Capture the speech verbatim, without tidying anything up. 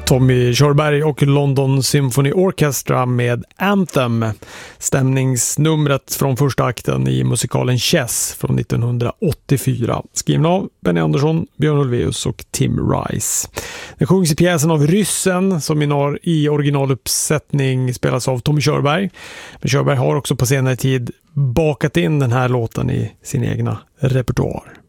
Tommy Körberg och London Symphony Orchestra med Anthem, stämningsnumret från första akten i musikalen Chess från nittonhundraåttiofyra, skriven av Benny Andersson, Björn Ulvaeus och Tim Rice. Den sjungs i pjäsen av Ryssen, som i originaluppsättning spelas av Tommy Körberg. Men Körberg har också på senare tid bakat in den här låten i sin egna repertoar.